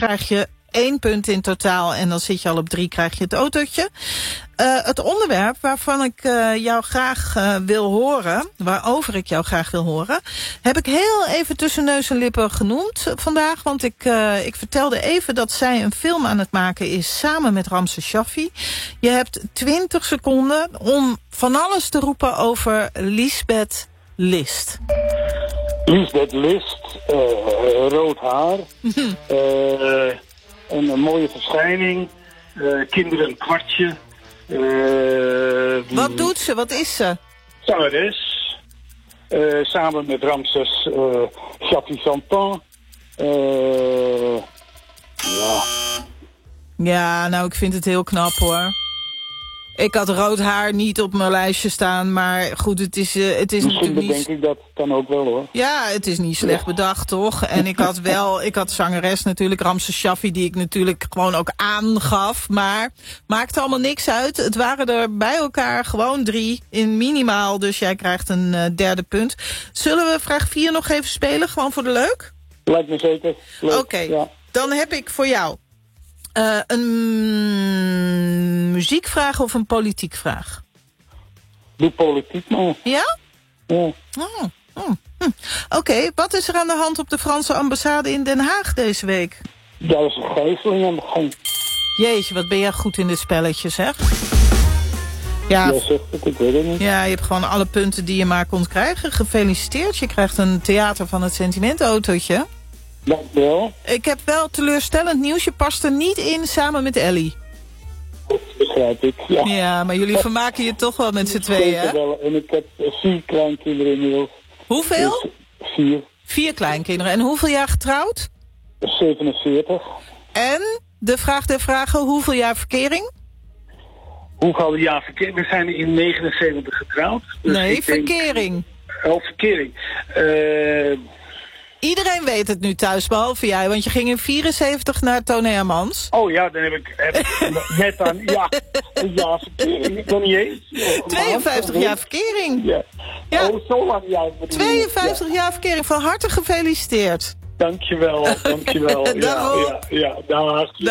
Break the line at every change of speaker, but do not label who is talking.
krijg je 1 punt in totaal. En dan zit je al op 3, krijg je het autootje. Het onderwerp waarvan ik jou graag wil horen, waarover ik jou graag wil horen, heb ik heel even tussen neus en lippen genoemd vandaag. Want ik vertelde even dat zij een film aan het maken is samen met Ramses Shaffi. Je hebt 20 seconden om van alles te roepen over Liesbeth List.
Liesbeth List, rood haar, een mooie verschijning, kinderen een kwartje.
Wat doet ze? Wat is ze?
Zangeres, samen met Ramses Shaffi Santan. Ja.
Ja, nou, ik vind het heel knap, hoor. Ik had rood haar niet op mijn lijstje staan, maar goed, het is
Misschien
natuurlijk niet...
denk ik dat kan ook wel, hoor.
Ja, het is niet slecht bedacht, toch? En ik had zangeres natuurlijk, Ramses Shaffi, die ik natuurlijk gewoon ook aangaf. Maar maakt allemaal niks uit. Het waren er bij elkaar gewoon 3 in minimaal, dus jij krijgt een 3e punt. Zullen we vraag 4 nog even spelen, gewoon voor de leuk?
Lijkt me zeker.
Oké,
ja.
Dan heb ik voor jou een muziekvraag of een politiek vraag?
Doe politiek maar.
Ja?
Ja.
Oké, wat is er aan de hand op de Franse ambassade in Den Haag deze week?
Daar is een gijzeling aan de gang.
Jeetje, wat ben jij goed in dit spelletje, zeg. Ja,
Jij zegt het, ik weet het niet.
ja, je hebt gewoon alle punten die je maar kon krijgen. Gefeliciteerd, je krijgt een Theater van het Sentiment autootje.
Dankjewel.
Ik heb wel teleurstellend nieuws, je past er niet in samen met Ellie.
Dat begrijp ik, ja.
Ja, maar jullie vermaken je toch wel met z'n tweeën, hè?
Wel. En ik heb 4 kleinkinderen inmiddels.
Hoeveel?
4.
4 kleinkinderen. En hoeveel jaar getrouwd?
47.
En de vraag der vragen, hoeveel jaar verkering?
Hoeveel jaar verkering? We zijn in 79 getrouwd. Dus
Nee, verkering.
Verkering.
Iedereen weet het nu thuis, behalve jij, want je ging in 74 naar Toon Hermans.
Oh ja, dan heb ik net aan, ja, een jaar verkering. Ik ben niet eens.
52 jaar verkering.
Ja.
Ja.
Oh, zo lang, ja.
52 jaar verkering, van harte gefeliciteerd.
Dankjewel, dankjewel.
Dag, hoor.
Ja, dag.